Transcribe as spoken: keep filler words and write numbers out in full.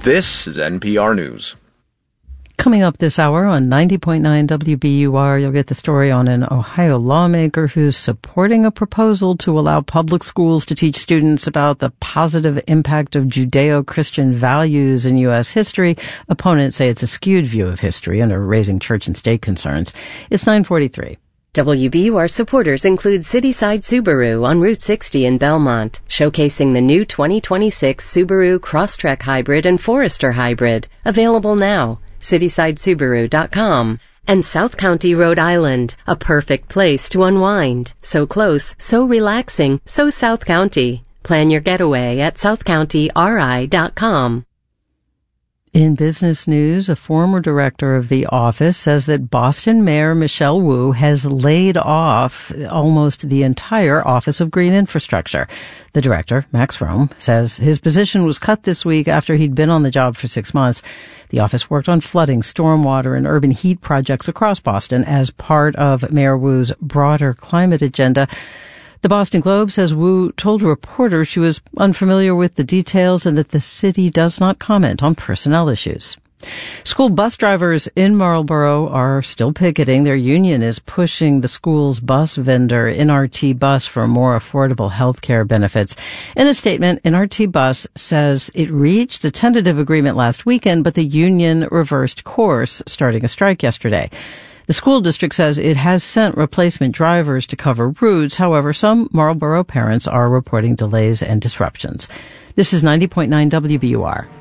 This is N P R News. Coming up this hour on ninety point nine W B U R, you'll get the story on an Ohio lawmaker who's supporting a proposal to allow public schools to teach students about the positive impact of Judeo-Christian values in U S history. Opponents say it's a skewed view of history and are raising church and state concerns. It's nine forty-three. W B U R supporters include Cityside Subaru on Route sixty in Belmont, showcasing the new twenty twenty-six Subaru Crosstrek Hybrid and Forester Hybrid, available now. Cityside Subaru dot com. And South County, Rhode Island, a perfect place to unwind. So close, so relaxing, so South County. Plan your getaway at South County R I dot com. In business news, a former director of the office says that Boston Mayor Michelle Wu has laid off almost the entire Office of Green Infrastructure. The director, Max Rome, says his position was cut this week after he'd been on the job for six months. The office worked on flooding, stormwater, and urban heat projects across Boston as part of Mayor Wu's broader climate agenda. The Boston Globe says Wu told reporters she was unfamiliar with the details and that the city does not comment on personnel issues. School bus drivers in Marlboro are still picketing. Their union is pushing the school's bus vendor, N R T Bus, for more affordable health care benefits. In a statement, N R T Bus says it reached a tentative agreement last weekend, but the union reversed course, starting a strike yesterday. The school district says it has sent replacement drivers to cover routes. However, some Marlboro parents are reporting delays and disruptions. This is ninety point nine W B U R.